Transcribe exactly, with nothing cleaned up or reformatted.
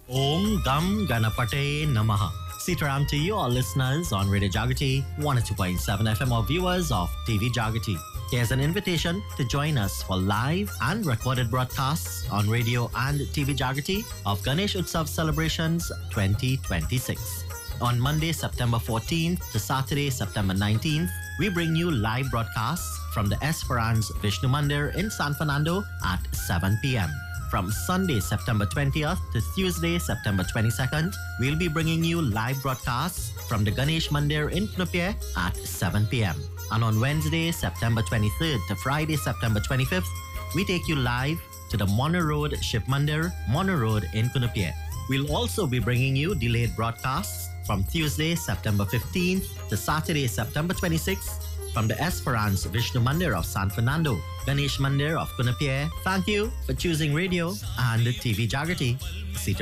Om Gam Ganapate Namaha. Sitaram to you, all listeners on Radio Jagati one oh two point seven F M or viewers of T V Jagati. Here's an invitation to join us for live and recorded broadcasts on radio and T V Jagati of Ganesh Utsav celebrations twenty twenty-six. On Monday, September fourteenth to Saturday, September nineteenth, we bring you live broadcasts from the Esperance Vishnu Mandir in San Fernando at seven p.m. From Sunday, September twentieth to Tuesday, September twenty-second, we'll be bringing you live broadcasts from the Ganesh Mandir in Knupye at seven p.m. And on Wednesday, September twenty-third to Friday, September twenty-fifth, we take you live to the Mono Road Shiv Mandir, Mono Road in Knupye. We'll also be bringing you delayed broadcasts from Tuesday, September fifteenth to Saturday, September twenty-sixth from the Esperance Vishnu Mandir of San Fernando, Ganesh Mandir of Kunapye. Thank you for choosing radio and T V Jagati. See